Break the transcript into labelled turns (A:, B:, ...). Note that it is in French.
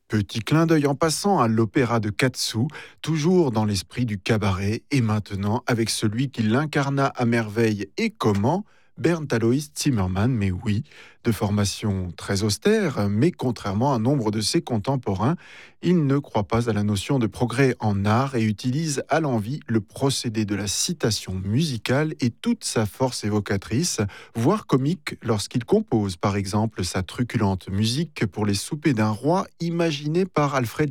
A: Petit clin d'œil en passant à l'opéra de Katsu, toujours dans l'esprit du cabaret, et maintenant avec celui qui l'incarna à merveille et comment, Bernd Alois Zimmermann, mais oui, de formation très austère, mais contrairement à nombre de ses contemporains, il ne croit pas à la notion de progrès en art et utilise à l'envi le procédé de la citation musicale et toute sa force évocatrice, voire comique lorsqu'il compose par exemple sa truculente musique pour les soupers d'un roi imaginée par Alfred